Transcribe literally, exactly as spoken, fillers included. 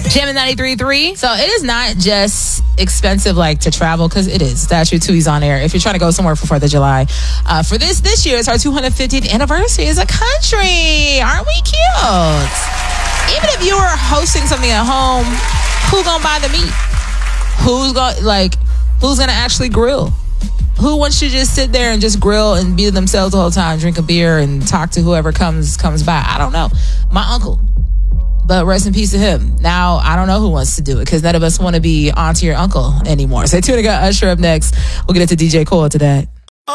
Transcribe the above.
Jammin' ninety-three point three. So it is not just expensive like to travel, because it is. Statue two is on air if you're trying to go somewhere for fourth of July. Uh, for this, this year is our two hundred fiftieth anniversary as a country. Aren't we cute? Even if you were hosting something at home, who gonna buy the meat? Who's gonna, like, who's gonna actually grill? Who wants to just sit there and just grill and be themselves the whole time, drink a beer and talk to whoever comes comes by? I don't know. My uncle. But rest in peace to him. Now, I don't know who wants to do it, because none of us want to be auntie or uncle anymore. So tune in, got Usher up next. We'll get into D J Cole to that.